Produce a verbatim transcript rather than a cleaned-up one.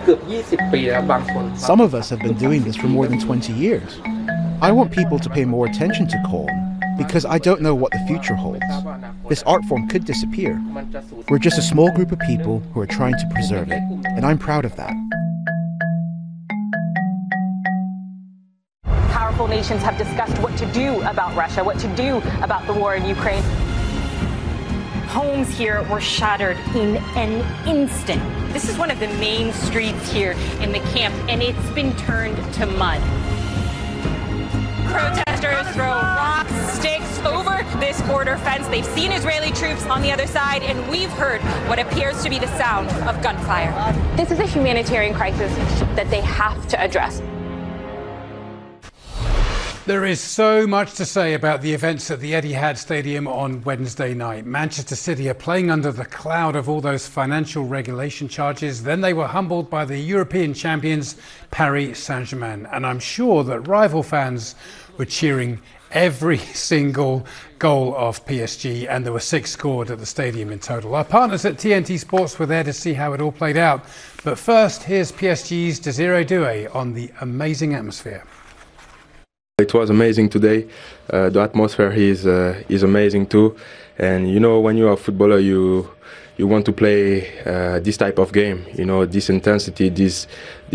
Some of us have been doing this for more than twenty years. I want people to pay more attention to Koln because I don't know what the future holds. This art form could disappear. We're just a small group of people who are trying to preserve it, and I'm proud of that. Powerful nations have discussed what to do about Russia, what to do about the war in Ukraine. Homes here were shattered in an instant. This is one of the main streets here in the camp, and it's been turned to mud. Protesters throw rocks, sticks over this border fence. They've seen Israeli troops on the other side, and we've heard what appears to be the sound of gunfire. This is a humanitarian crisis that they have to address. There is so much to say about the events at the Etihad Stadium on Wednesday night. Manchester City are playing under the cloud of all those financial regulation charges. Then they were humbled by the European champions, Paris Saint-Germain. And I'm sure that rival fans were cheering every single goal of P S G, and there were six scored at the stadium in total. Our partners at T N T Sports were there to see how it all played out. But first, here's P S G's Desiree Doué on the amazing atmosphere. It was amazing today. Uh, the atmosphere is uh, is amazing too, and you know, when you are a footballer, you you want to play uh, this type of game. You know, this intensity, this